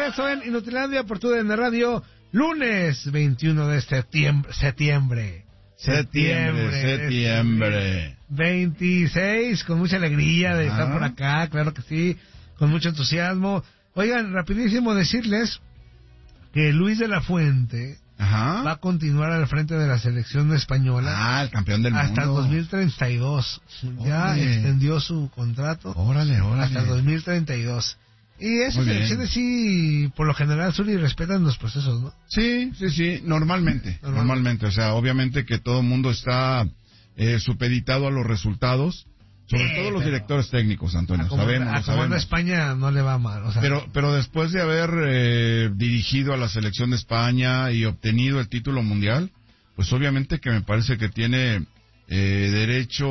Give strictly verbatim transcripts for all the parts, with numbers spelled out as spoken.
regreso en Inutilandia por tu D N Radio, lunes veintiuno de septiembre. Septiembre. Septiembre, septiembre. veintiséis, con mucha alegría de Ajá. estar por acá, claro que sí, con mucho entusiasmo. Oigan, rapidísimo decirles que Luis de la Fuente Ajá. va a continuar al frente de la selección española. Ah, el campeón del hasta mundo. el dos mil treinta y dos. Ya Órale. extendió su contrato. Órale, órale. Hasta el dos mil treinta y dos. Y esas Muy bien. selecciones sí, por lo general, Zuli, respetan los procesos, ¿no? Sí, sí, sí, normalmente, Normal. normalmente. O sea, obviamente que todo el mundo está eh, supeditado a los resultados, sobre Sí, todo los pero- directores técnicos, Antonio, A como, sabemos, a lo como anda sabemos. España no le va mal. O sea, Pero, pero después de haber eh, dirigido a la selección de España y obtenido el título mundial, pues obviamente que me parece que tiene eh, derecho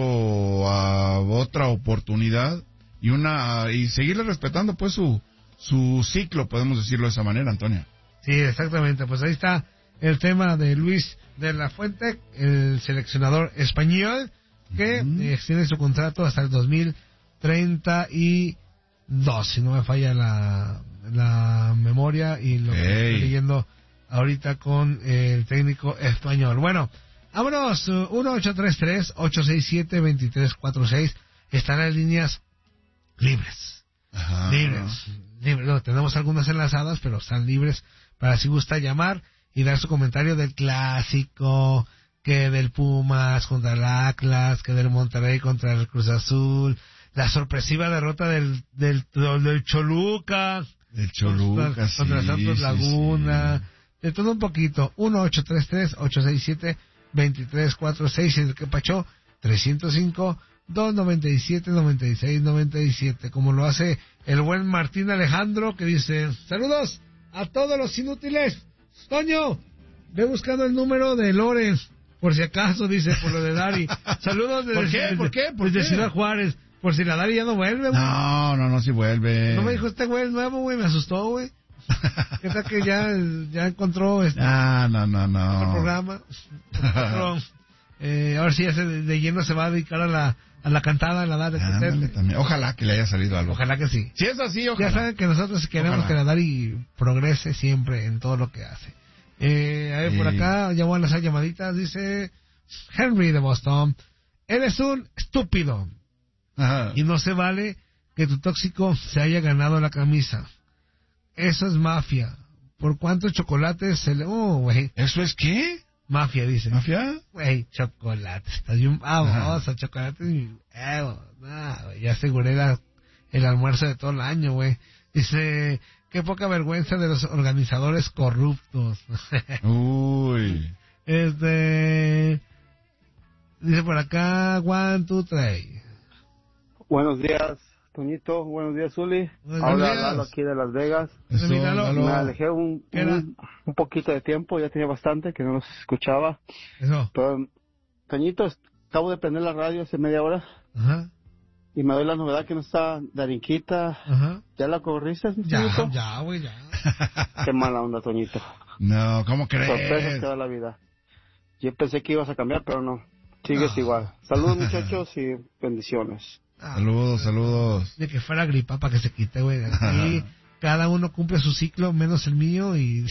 a otra oportunidad y una y seguirle respetando pues su su ciclo, podemos decirlo de esa manera, Antonio. sí, exactamente. Pues ahí está el tema de Luis de la Fuente, el seleccionador español, que Ujú. eh, extiende su contrato hasta el dos mil treinta y dos, si no me falla la, la memoria y lo que Hey. estoy leyendo ahorita con eh, el técnico español. Bueno, vámonos, uh, uno ocho tres tres, ocho seis siete, dos tres cuatro seis, están las líneas libres. Ajá. Libres, libres. No, tenemos algunas enlazadas, pero están libres para si gusta llamar y dar su comentario del clásico, que del Pumas contra el Atlas, que del Monterrey contra el Cruz Azul, la sorpresiva derrota del del, del Choluca, El Choluca, contra, sí, contra Santos sí, Laguna, sí. de todo un poquito. Uno ocho tres tres, ocho seis siete, dos tres cuatro seis, el que pachó trescientos cinco, dos noventa y siete, noventa y seis, noventa y siete, como lo hace el buen Martín Alejandro, que dice: saludos a todos los inútiles. Toño, ve buscando el número de Lorenz, por si acaso, dice, por lo de Dari. Saludos desde, ¿Por qué? desde- ¿Por qué? ¿Por desde qué? Ciudad Juárez, por si la Dari ya no vuelve, güey. No, no, no, si vuelve. No me dijo este güey nuevo, güey, me asustó, güey. ¿Qué tal que ya, ya encontró este Ah, no, no, no. otro programa? Otro, eh, ahora sí, ese de, de lleno se va a dedicar a la, a la cantada, a la Dari. Ándale, también. Ojalá que le haya salido algo. Ojalá que sí. Si es así, ojalá. Ya saben que nosotros queremos Ojalá. que la Dari progrese siempre en todo lo que hace. Eh, a ver, por Sí. acá, ya van a hacer llamaditas, dice Henry de Boston. Él es un estúpido Ajá. y no se vale que tu tóxico se haya ganado la camisa. Eso es mafia. ¿Por cuántos chocolates se le...? Oh, güey. ¿Eso es qué? Mafia, dice. ¿Mafia? Güey, chocolates. Estás bien baboso, chocolates. y- eh, nah, güey, ya aseguré la- el almuerzo de todo el año, güey. Dice, qué poca vergüenza de los organizadores corruptos. Uy. Este... Dice por acá, one, two, three. Buenos días, Toñito. Buenos días, Zuli. Buenos Habla días. Lalo aquí de Las Vegas. Eso, Eso, míralo. Lalo. Me alejé un, ¿Qué era? un, un poquito de tiempo, ya tenía bastante que no los escuchaba. Eso. Pero, Toñito, acabo de prender la radio hace media hora Ajá, y me doy la novedad que no está Darinquita. ajá. ¿Ya la corriste, Ya, Toñito? ya, güey, ya. Qué mala onda, Toñito. No, ¿cómo Sorpresas crees? que da la vida. Yo pensé que ibas a cambiar, pero no. Sigues No. igual. Saludos, muchachos, y bendiciones. Ah, Saludos, saludos. de que fuera gripa para que se quite, güey. Aquí cada uno cumple su ciclo, menos el mío y...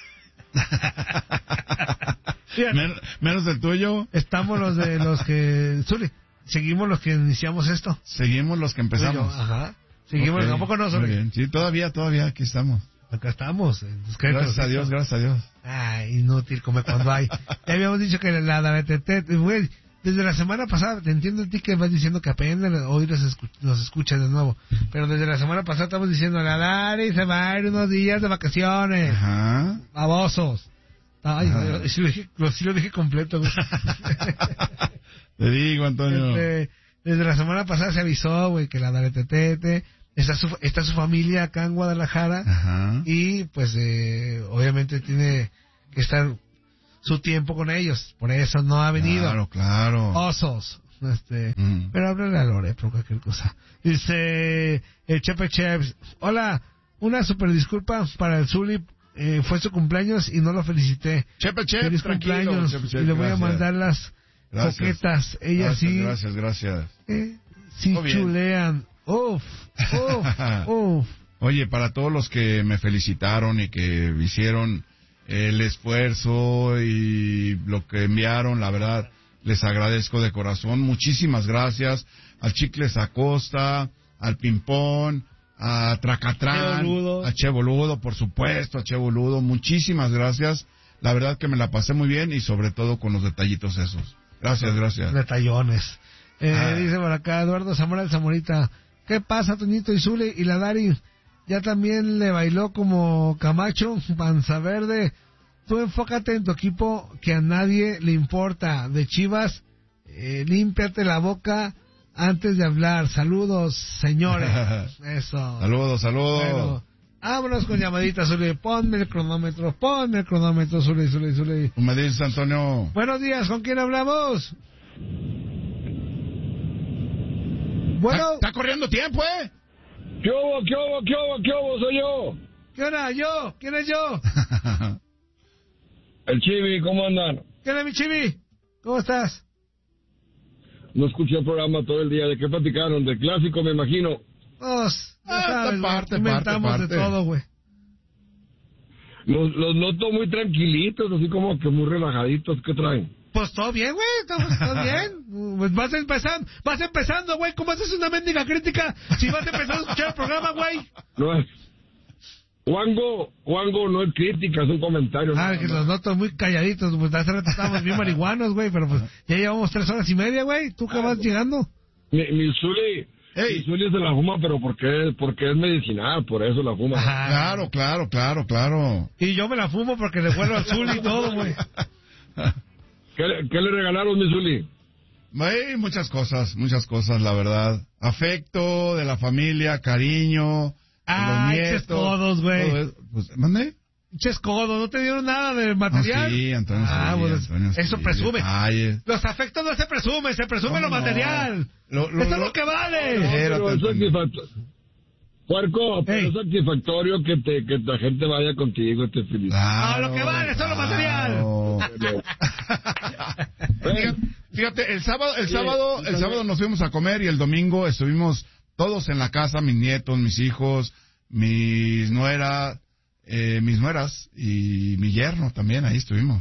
Fíjate, Men- menos el tuyo. estamos los de los que... Zuli, seguimos los que iniciamos esto. Seguimos los que empezamos. Tú y yo, ajá. Seguimos, Ok, tampoco no, muy Zuli. bien. Sí, todavía, todavía, aquí estamos. Acá estamos. en discretos. Gracias a Dios, gracias a Dios. Ay, inútil, come cuando hay. Ya habíamos dicho que la la T T, güey, desde la semana pasada, te entiendo a ti que vas diciendo que apenas hoy los, escu los escuchas de nuevo, pero desde la semana pasada estamos diciendo, la Dari se va a ir unos días de vacaciones, Ajá. babosos. Ay, Ajá. yo- sí, lo dije, lo- sí lo dije completo, güey. Te digo, Antonio. Este, desde la semana pasada se avisó, güey, que la Dari Tetete, está su, está su familia acá en Guadalajara, Ajá. y pues eh, obviamente tiene que estar su tiempo con ellos, por eso no ha venido. Claro, claro. Osos. Este, Mm. pero háblale a Lore por cualquier cosa. Dice el Chepe Cheps, hola, una super disculpa para el Zuli, eh, fue su cumpleaños y no lo felicité. Chepe, Chepe, Feliz tranquilo, cumpleaños, Chepe, Chepe, y le voy a gracias. mandar las Gracias. coquetas. Ella Gracias, sí, Gracias, gracias. eh, sí Muy bien. chulean. Uf, uf, uf. Oye, para todos los que me felicitaron y que hicieron el esfuerzo y lo que enviaron, la verdad, les agradezco de corazón. Muchísimas gracias al Chicles Acosta, al Pimpón, a Tracatrán, a Che Boludo, por supuesto, a Che Boludo. Muchísimas gracias. La verdad que me la pasé muy bien y sobre todo con los detallitos esos. Gracias, gracias. Detallones. Eh, Ah. Dice por acá Eduardo Zamora el Zamorita. ¿Qué pasa, Toñito y Zuli y la Dari? Ya también le bailó como Camacho, panza verde. Tú enfócate en tu equipo que a nadie le importa. De Chivas, eh, límpiate la boca antes de hablar. Saludos, señores. Eso. Saludos, saludos. Bueno, vámonos con llamaditas, Zuli. Ponme el cronómetro, ponme el cronómetro, Zuli, Zuli, Zuli. Tú me dices, Antonio. Buenos días, ¿con quién hablamos? Bueno. ¿Está corriendo tiempo, eh? ¿Qué hubo, qué hubo, qué hubo, qué hubo? Soy yo. ¿Qué hora? ¿Yo? ¿Quién es yo? El Chivi, ¿cómo andan? ¿Qué onda, mi Chivi? ¿Cómo estás? No escuché el programa todo el día. ¿De qué platicaron? ¿De clásico, me imagino? Pues, ya Ah, sabes, parte, güey, inventamos parte, de parte. todo, güey. Los, los noto muy tranquilitos, así como que muy relajaditos. ¿Qué traen? Pues todo bien, güey, todo, todo bien. Pues vas empezando, vas empezando, güey. ¿Cómo haces una mendiga crítica si vas empezando a escuchar el programa, güey? No es... Juango, Juango no es crítica, es un comentario. Ah, nada que más. los noto muy calladitos. Pues hace rato estábamos bien marihuanos, güey, pero pues ya llevamos tres horas y media, güey. ¿Tú qué vas llegando? Mi, mi Zuli, Ey. mi Zuli se la fuma, pero porque, porque es medicinal, por eso la fuma. Ajá. Claro, claro, claro, claro. Y yo me la fumo porque le vuelo al Zuli y todo, güey. ¿Qué, le- ¿Qué le regalaron, mi Zuli? Hay muchas cosas, muchas cosas, la verdad. Afecto de la familia, cariño, Ah, de los eches nietos. codos, güey. todo eso. Pues, ¿mande? Pinches codos, ¿no te dieron nada de material? Ah, sí, Antonio, Ah, sí, pues, Antonio, sí, eso presume. detalles. Los afectos no se presumen, se presume lo ¿Cómo no? material. Lo- lo- Eso es lo- lo que vale. No, Espérate, pero es Antonio. satisfactorio. Puerco, pero Ey. es satisfactorio que, te, que la gente vaya contigo y te felicite. Ah, lo que vale, eso es lo claro. Fíjate, fíjate, el sábado, el Sí, sábado, el también. sábado nos fuimos a comer y el domingo estuvimos todos en la casa, mis nietos, mis hijos, mis nueras, eh, mis nueras y mi yerno también, ahí estuvimos.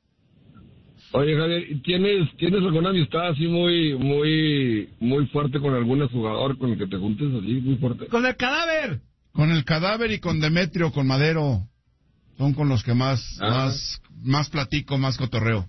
Oye, Javier, ¿y ¿tienes, ¿tienes alguna amistad así muy, muy, muy fuerte con algún jugador con el que te juntes así, muy fuerte? Con el cadáver. Con el cadáver y con Demetrio, con Madero, son con los que más, Ah. más, más platico, más cotorreo.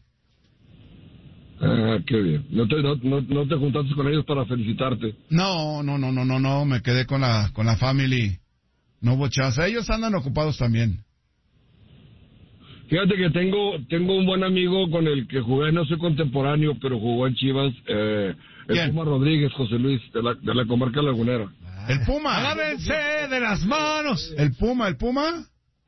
Ah, qué bien. ¿No te, no, no, no te juntaste con ellos para felicitarte? No, no, no, no, no, no, me quedé con la, con la family. No hubo chance. Ellos andan ocupados también. Fíjate que tengo, tengo un buen amigo con el que jugué, no soy contemporáneo, pero jugó en Chivas, eh, el ¿Quién? Puma Rodríguez, José Luis, de la, de la comarca lagunera. El Puma. Agárrense de las manos. El Puma, el Puma.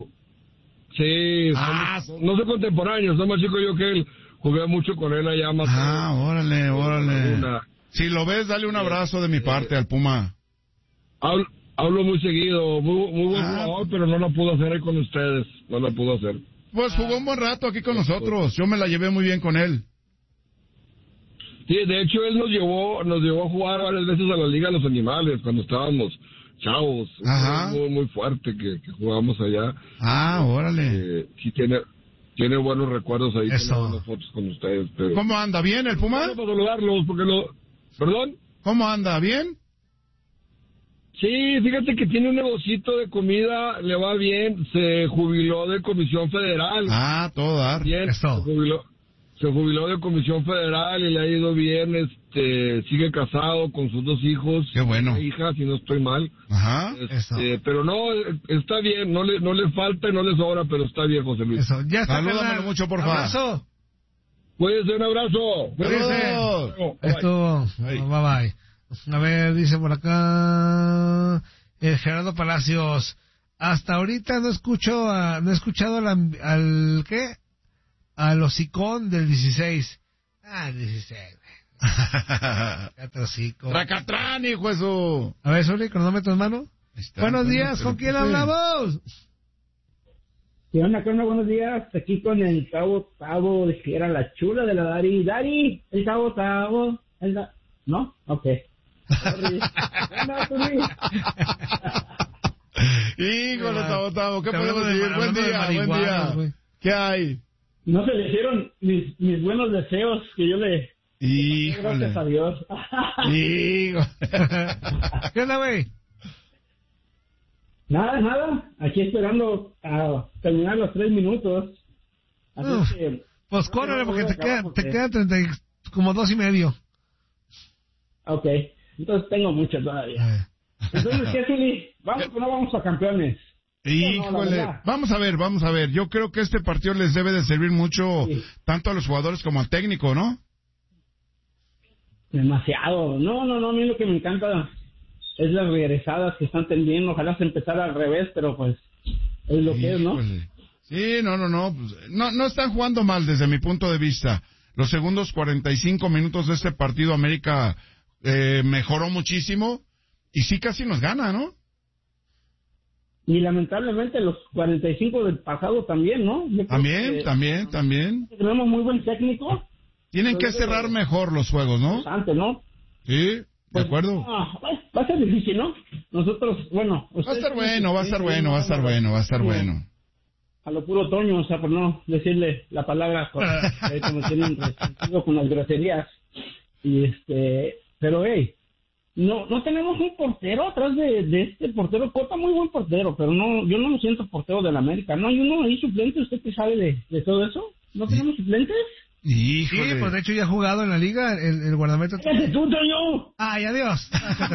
Sí, Ah, somos- no soy contemporáneo, soy más chico yo que él. Jugué mucho con él allá más. Ah, órale, órale. Una- Si lo ves, dale un abrazo de mi parte al Puma. Hablo, hablo muy seguido, muy, muy buen Ah. jugador, pero no lo pudo hacer ahí con ustedes, no lo pudo hacer. Pues jugó un buen rato aquí con nosotros. Yo me la llevé muy bien con él. Sí, de hecho él nos llevó, nos llevó a jugar varias veces a la Liga de los Animales cuando estábamos chavos. Ajá. Muy, muy fuerte que, que jugábamos allá. Ah, órale. Eh, sí tiene, tiene buenos recuerdos ahí, Eso. tiene buenas fotos con ustedes. Pero... ¿Cómo anda? ¿Bien el Puma? Bueno, para saludarlos, porque lo... ¿Perdón? ¿Cómo anda? ¿Bien? Sí, fíjate que tiene un negocito de comida, le va bien, se jubiló de Comisión Federal. Ah, todo dar. Bien, Eso. se jubiló, se jubiló de Comisión Federal y le ha ido bien, este, sigue casado con sus dos hijos. Qué bueno. Una hija, si no estoy mal. Ajá. Eso. Este, pero no, eh, está bien, no le, no le falta y no le sobra, pero está bien, José Luis. Eso, ya está. Salúdamelo carnal. mucho, por favor. Abrazo. Cuídense, un abrazo. Saludos. Luego, bye. Esto, Ay. bye bye. A ver, dice por acá eh, Gerardo Palacios. Hasta ahorita no escucho, a, no he escuchado al, amb- al ¿qué? Al hocicón del dieciséis. Ah, el dieciséis, güey. Cállate, hocico. Tracatrán, hijo de su. A ver, Soli, cronómetro en mano. Ahí está, Buenos Antonio, días, te ¿con lo quién puse. hablamos? ¿Qué onda, qué onda? Buenos días. Aquí con el Cabo Tavo, de que era la chula de la Dari. Dari, el Cabo Tavo. El da... ¿No? Ok. Sorry. ¿Qué onda, Tony? Híjole, Tavo, Tavo, ¿qué Te podemos hablamos de- decir? Buen hablando de día, buen marihuanas, día. güey. ¿Qué hay? No se le hicieron mis, mis buenos deseos que yo le... Gracias a Híjole. Dios. Híjole. ¿Qué onda, güey? Nada, nada. Aquí esperando a terminar los tres minutos. Así Uf. que... Pues córrele porque te quedan Porque- te quedan treinta y- como dos y medio. Ok. Entonces tengo mucho todavía. Entonces, ¿qué, Zuli? ¿Vamos o no vamos a campeones? No, la Híjole, verdad. vamos a ver, vamos a ver. Yo creo que este partido les debe de servir mucho, Sí. tanto a los jugadores como al técnico, ¿no? Demasiado. No, no, no. A mí lo que me encanta es las regresadas que están teniendo. Ojalá se empezara al revés, pero pues es lo que es, ¿no? Híjole. Sí, no, no, no, pues, no, no están jugando mal desde mi punto de vista. Los segundos cuarenta y cinco minutos de este partido América eh, mejoró muchísimo y sí casi nos gana, ¿no? Y lamentablemente los cuarenta y cinco del pasado también, ¿no? Yo creo También, que también, también. tenemos muy buen técnico. Tienen que Pero cerrar debe- mejor los juegos, ¿no? Antes, ¿no? Sí, de Pues, acuerdo. ah, va a ser difícil, ¿no? Nosotros, bueno... Va a estar bueno, va a estar bueno, va a estar bueno, va a estar bueno. A lo puro Toño, o sea, por no decirle la palabra con- eh, como tienen resentido con las groserías. Y este, pero hey, no no tenemos un portero atrás de, de este portero. Cota, muy buen portero, pero no, yo no me siento portero del América. ¿No hay uno ahí suplente? ¿Usted qué sabe de, de todo eso? ¿No tenemos suplentes? Sí, Híjole. pues de hecho ya ha jugado en la liga el, el guardameta. ¡Cállate tú, Toño! Ay, adiós.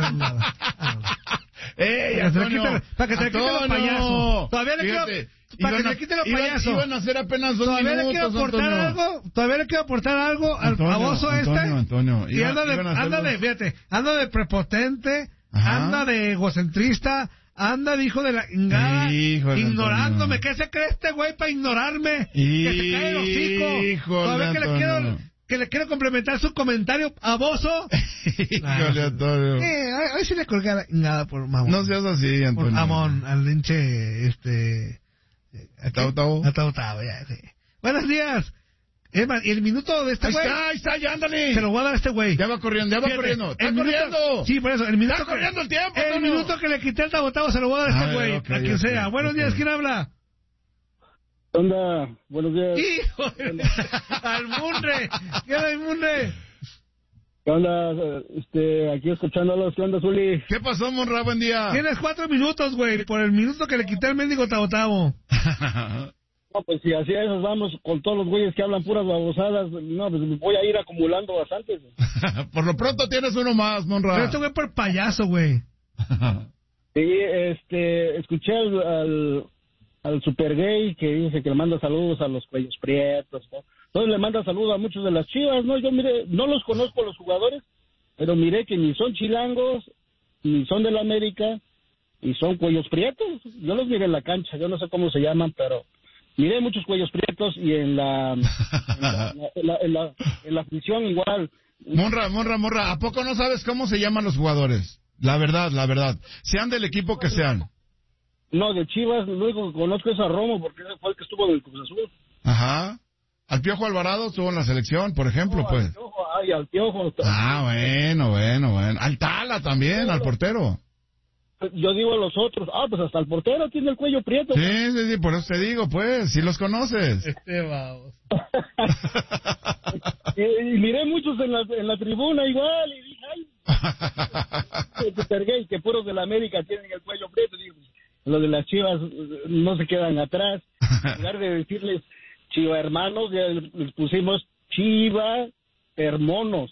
¡Ey, Para que te le Antonio! quiten- para que te le quiten los Antonio. payasos. Todavía le quiero- Fíjate, para que iban te a- le quiten los iban- payasos. Iban a hacer apenas dos Todavía le quiero minutos, aportar Antonio. algo, todavía le quiero aportar algo al Antonio, baboso este. Antonio, Antonio, Y iba- anda de, iban a hacer anda de, dos- fíjate, anda de prepotente, Ajá. anda de egocentrista, anda de hijo de la ingada, Híjole, ignorándome. Antonio. ¿Qué se cree este güey para ignorarme? Que se cae el hocico. Híjole, Todavía que le Antonio. quiero, que le quiero complementar su comentario a Bozo. Híjole, Antonio. Eh, a, a ver si le colgué la ingada por mamón. No seas así, Por Antonio. mamón, al linche, este... ¿a Tao, quién? Tao. A Tao, Tao, ya, sí. Buenos días. Es más, y el minuto de este Ahí güey, está, ahí está, ya ándale. se lo voy a dar a este güey. Ya va corriendo, ya va Fíjate, corriendo. ¡Está el minuto- corriendo! Sí, por eso, el minuto ¡Está que- corriendo el tiempo, El Antonio! minuto que le quité el tabotabo se lo voy a dar a Ah, este güey, ok, a quien ok, sea. Buenos ok. días, ¿quién habla? ¿Qué onda? Buenos días. ¡Hijo de... al Munre! ¿Qué onda, el Munre? ¿Qué onda? Este, aquí escuchándolos. ¿Qué onda, Zuli? ¿Qué pasó, Monra? Buen día. Tienes cuatro minutos, güey, por el minuto que le quité el mendigo tabotabo. No, pues si así a esos vamos con todos los güeyes que hablan puras babosadas, no, pues voy a ir acumulando bastantes. Por lo pronto tienes uno más, Monra. Pero este güey por payaso, güey. Sí, este, escuché al, al, al super gay que dice que le manda saludos a los cuellos prietos, ¿no? Entonces le manda saludos a muchos de las Chivas, ¿no? Yo mire, no los conozco a los jugadores, pero miré que ni son chilangos, ni son de la América, y son cuellos prietos. Yo los miré en la cancha, yo no sé cómo se llaman, pero miré muchos cuellos prietos y en la, en la, en la, en la, en la afición igual. Monra, Monra, Monra, ¿a poco no sabes cómo se llaman los jugadores? La verdad, la verdad. Sean del equipo que sean. No, de Chivas, lo único que conozco es a Romo, porque ese fue el que estuvo en el Cruz Azul. Ajá. Al Piojo Alvarado estuvo en la selección, por ejemplo, No, pues. al Piojo, ay, al Piojo. Ah, bueno, bueno, bueno. Al Tala también, al portero. Yo digo a los otros, ah, pues hasta el portero tiene el cuello prieto. Sí, sí, sí, por eso te digo, pues, si los conoces. Este vamos. y, y miré muchos en la, en la tribuna igual, y dije, ay, super gay, que puros de la América tienen el cuello prieto. Digo, los de las Chivas eh, no se quedan atrás. En lugar de decirles Chiva hermanos, ya les pusimos Chiva hermanos.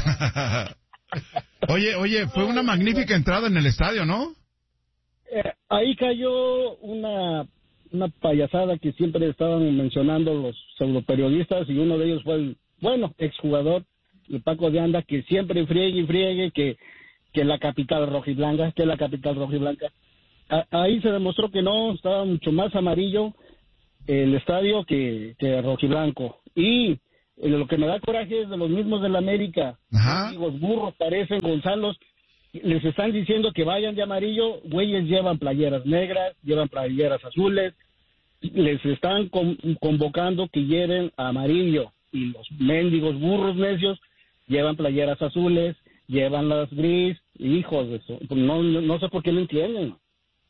Oye, oye, fue una magnífica entrada en el estadio, ¿no? Eh, ahí cayó una, una payasada que siempre estaban mencionando los pseudoperiodistas, y uno de ellos fue el, bueno, exjugador, el Paco de Anda, que siempre friegue y friegue que, que la capital rojiblanca, que la capital rojiblanca. A, ahí se demostró que no, estaba mucho más amarillo el estadio que, que rojiblanco. Y eh, lo que me da coraje es de los mismos de la América. Ajá. Los burros parecen Gonzalos. Les están diciendo que vayan de amarillo, güeyes llevan playeras negras, llevan playeras azules, les están con, convocando que lleven amarillo, y los mendigos burros necios llevan playeras azules, llevan las gris, hijos de eso, no, no, no sé por qué no entienden.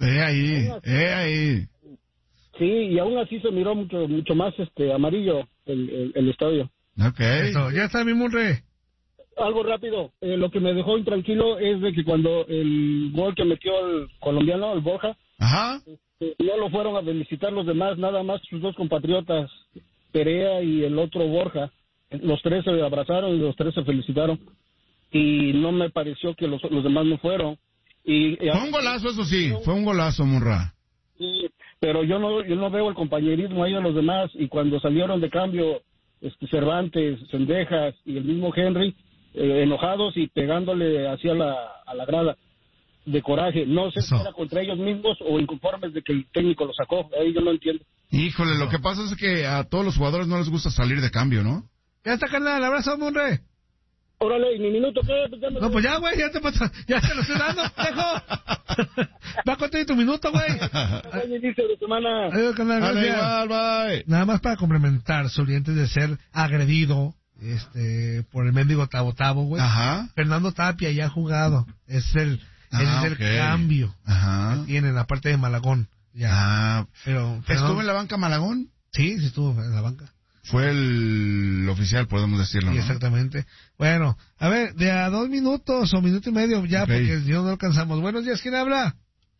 Eh ahí, eh ahí. Sí, y aún así se miró mucho mucho más este amarillo el, el, el estadio. Ok. Eso, ya está mi Murray. Algo rápido, eh, lo que me dejó intranquilo es de que cuando el gol que metió el colombiano, el Borja, Ajá. eh, no lo fueron a felicitar los demás, nada más sus dos compatriotas, Perea y el otro Borja. Los tres se abrazaron y los tres se felicitaron. Y no me pareció que los, los demás no fueron. Y, y Fue un golazo, eso sí, fue un golazo, Munra. Sí, pero yo no yo no veo el compañerismo ahí de los demás, y cuando salieron de cambio este Cervantes, Cendejas y el mismo Henry, eh, enojados y pegándole hacia la a la grada de coraje, no sé Eso. si era contra ellos mismos o inconformes de que el técnico lo sacó, ahí yo no entiendo. Híjole, lo que pasa es que a todos los jugadores no les gusta salir de cambio, ¿no? Ya está, carnal, abrazo, Murray. Órale, ¿y mi minuto qué? Pues ya me- No, pues ya, güey, ya te pasa, ya te lo estoy dando, dejo. Va a contar tu minuto, güey. Buen inicio de semana. Adiós, carnal, Dale, gracias. igual, bye. Nada más para complementar, Suri, antes de ser agredido este por el mendigo Tabo Tabo, güey. Ajá. Fernando Tapia ya ha jugado. Es el, Ah, ese es ok. el cambio Ajá. que tiene en la parte de Malagón. Ya. Ah, Pero ¿estuvo en la banca Malagón? Sí, sí estuvo en la banca. Fue el oficial, podemos decirlo, Sí, ¿no? exactamente. Bueno, a ver, de a dos minutos o minuto y medio ya, Ok. porque si no, no alcanzamos. Buenos días, ¿quién habla?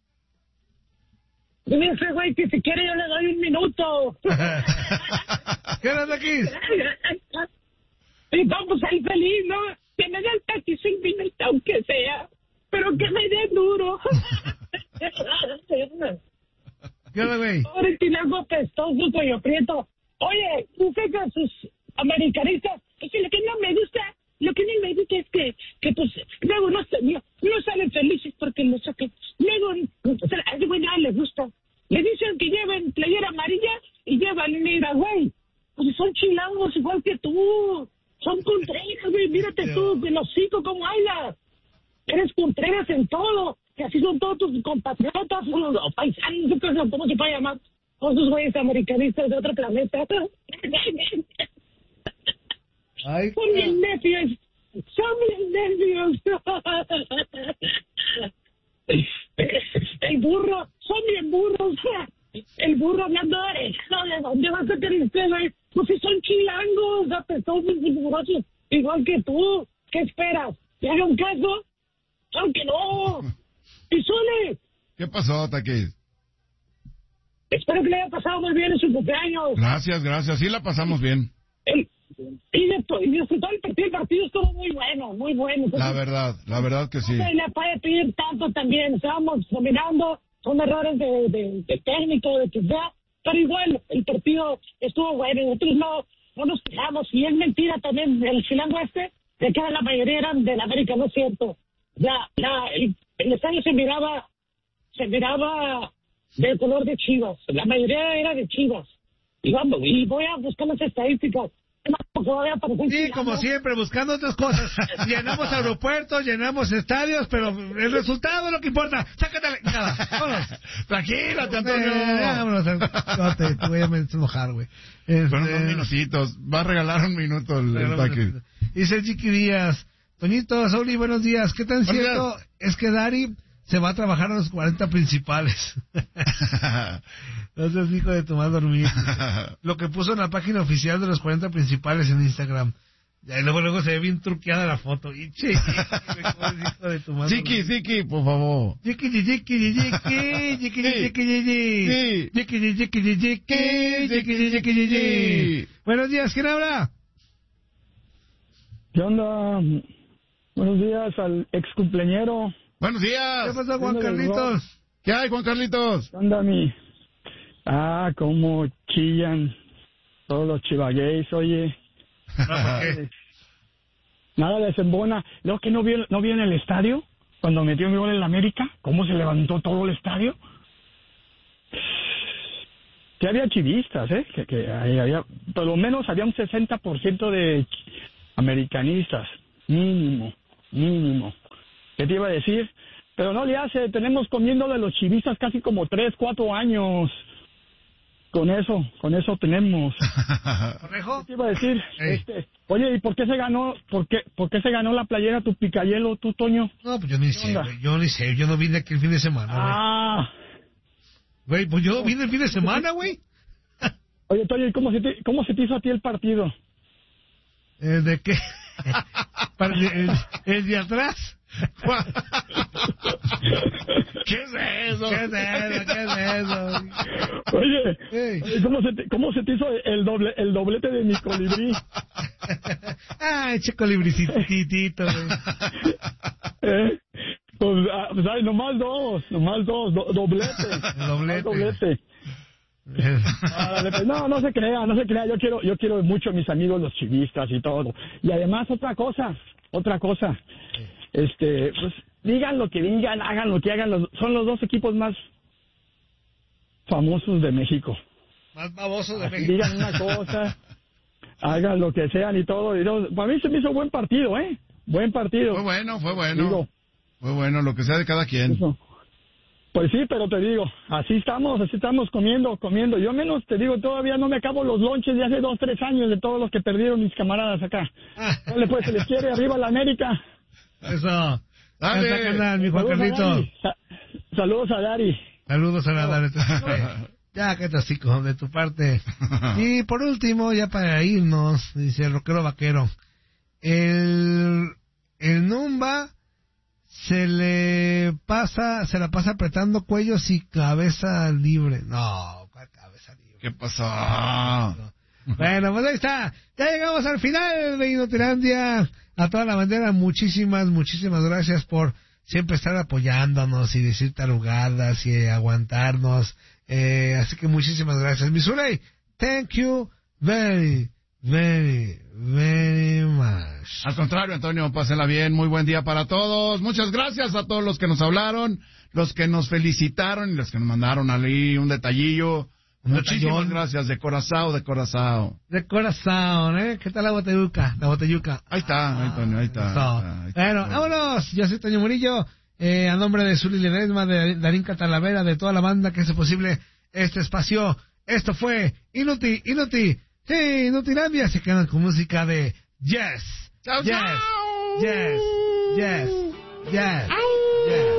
Dice, güey, que si quiere yo le doy un minuto. ¿Qué onda aquí? Y vamos ahí feliz, ¿no? Que me den casi cinco minutos, aunque sea. Pero que me den duro. ¿Qué onda, güey? Pobre tinaco pestoso, cuello prieto. Oye, dice que sus americanistas, es que lo que no me gusta, lo que no me gusta es que, que pues, luego no, no, no salen felices porque lo sacan. Luego, o sea, a ese güey nada les gusta. Le dicen que lleven playera amarilla y llevan negra, güey. Pues son chilangos igual que tú. Son contreras, güey. Mírate tú, de los hocico, cómo hablas. Eres contreras en todo. Que así son todos tus compatriotas o paisanos, yo creo, ¿cómo se puede llamar? Todos esos güeyes americanistas de otro planeta. Ay, Son mis necios. Son mis necios. El burro. Son bien burros. El burro hablando de... ¿De dónde vas a tener usted, güey? Pues si son chilangos, apestosos y burrosos, igual que tú. ¿Qué esperas? ¿Te hagan caso? ¡Claro que no! ¡Y Zuli! ¿Qué pasó, Taquis? Espero que le haya pasado muy bien en su cumpleaños. Gracias, gracias. Sí la pasamos bien. El, y, de, y disfrutó el partido. El partido estuvo muy bueno, muy bueno. La verdad, la verdad que sí. No se le puede pedir tanto también. Estábamos dominando. Son errores de, de, de técnico, de que sea. Pero igual, el partido estuvo bueno. Nosotros no, no nos quejamos. Y es mentira también el chilango este, de que la mayoría eran del América, no es cierto. La, la, el, el estadio se miraba, se miraba del color de Chivas. La mayoría era de Chivas. Y vamos, y voy a buscar las estadísticas. Sí, como siempre, buscando otras cosas. Llenamos aeropuertos, llenamos estadios, pero el resultado es lo que importa. Sácatela. Nada, vámonos. Tranquilate, Antonio. Eh, vámonos. No te, te voy a enojar, güey. Este, Fueron dos minutitos. Va a regalar un minuto el, el Taquis. Dice Chiqui Díaz. Toñito, Sauli, buenos días. ¿Qué tan Buenos cierto días. es que Dari se va a trabajar a los cuarenta principales? No seas hijo de tu mal dormir. Lo que puso en la página oficial de los cuarenta principales en Instagram. Y luego, luego se ve bien truqueada la foto. Y chiqui, hijo de tu mal Chiqui, dormir. Chiqui, por favor. Chiqui, chiqui, chiqui, chiqui, chiqui, Sí. chiqui, chiqui. Sí. Chiqui, chiqui, chiqui, chiqui, chiqui, chiqui. Buenos días, ¿quién habla? ¿Qué onda? Buenos días al ex cumpleañero. Buenos días. ¿Qué pasó, Juan Venga del Carlitos? ¿Qué hay, Juan Carlitos? ¿Qué onda, mi? Ah, cómo chillan todos los chivagueys, oye. Ah, ¿por qué? Nada les embona. Luego que no vio, no vio en el estadio, cuando metió un gol en la América, cómo se levantó todo el estadio. Que había chivistas, ¿eh? Que, que ahí había, por lo menos había un sesenta por ciento de americanistas. Mínimo, mínimo. ¿Qué te iba a decir? Pero no le hace, tenemos comiendo de los chivistas casi como tres, cuatro años. Con eso, con eso tenemos. ¿Correjo? ¿Qué te iba a decir? Ey. Este, oye, ¿y por qué se ganó, por qué, por qué se ganó la playera tu picayelo, tú, Toño? No, pues yo ni sé, onda? güey. Yo ni sé. Yo no vine aquí el fin de semana, güey. Ah, Güey, pues yo vine el fin de semana, güey. Oye, Toño, ¿y cómo se te, cómo se te hizo a ti el partido? Eh, ¿De qué? Para el, el, el de atrás. ¿Qué es eso? ¿Qué es eso? ¿Qué es eso? Oye, Hey. ¿cómo se te, cómo se te hizo el doble el doblete de mi colibrí? Ay, che colibricitito, güey. ¿Eh? Pues, ah, pues ay, nomás dos, nomás dos, do, doblete. Doblete. doblete. Ah, pues, no, no se crea, no se crea. Yo quiero, yo quiero mucho a mis amigos los chivistas y todo. Y además otra cosa, otra cosa. Este, pues digan lo que digan, hagan lo que hagan. Los, son los dos equipos más famosos de México. Más baboso de Así México. digan una cosa, hagan lo que sean y todo. Y no, para mí se me hizo buen partido, ¿eh? Buen partido. Fue bueno, fue bueno. Digo, Fue bueno, lo que sea de cada quien. eso. Pues sí, pero te digo, así estamos, así estamos comiendo, comiendo. Yo menos te digo, todavía no me acabo los lonches de hace dos, tres años de todos los que perdieron mis camaradas acá. Dale pues, se les quiere, arriba la América. Eso. Dale. Hasta canal, mi Juan Saludos a Carlito. Dari. Sa- saludos a Dari. Saludos a la Dale. Ya, que tocico de tu parte. Y por último, ya para irnos, dice el rockero vaquero. El, el Numba se le pasa, se la pasa apretando cuellos y cabeza libre. No, ¿cuál cabeza libre? ¿Qué pasó? Bueno, pues ahí está. Ya llegamos al final de Inutilandia. A toda la bandera, muchísimas, muchísimas gracias por siempre estar apoyándonos y decir tarugadas y eh, aguantarnos. Eh, así que muchísimas gracias. Misurey, thank you very, very, very much. Al contrario, Antonio, pásenla bien. Muy buen día para todos. Muchas gracias a todos los que nos hablaron, los que nos felicitaron y los que nos mandaron ahí un detallillo. Un Muchísimas detallón. gracias, de corazón, de corazón. De corazón, ¿eh? ¿Qué tal la botelluca? La botelluca. Ahí está, ahí, Antonio, ahí está. Eso. Ahí está, ahí está. Bueno, vámonos. Yo soy Toño Murillo. Eh, a nombre de Zuli Ledesma, de Darín Catalavera, de toda la banda que hace posible este espacio. Esto fue Inuti, Inuti. Sí, Inutilandia. Se quedan con música de Yes. Chao, Yes. chao. Yes. Yes. Yes. Yes.